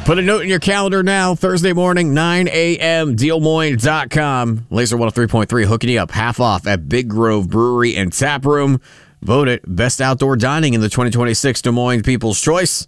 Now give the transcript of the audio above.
Put a note in your calendar now. Thursday morning, 9 a.m., DealMoines.com. Laser 103.3 hooking you up half off at Big Grove Brewery and Tap Room. Voted Best Outdoor Dining in the 2026 Des Moines People's Choice.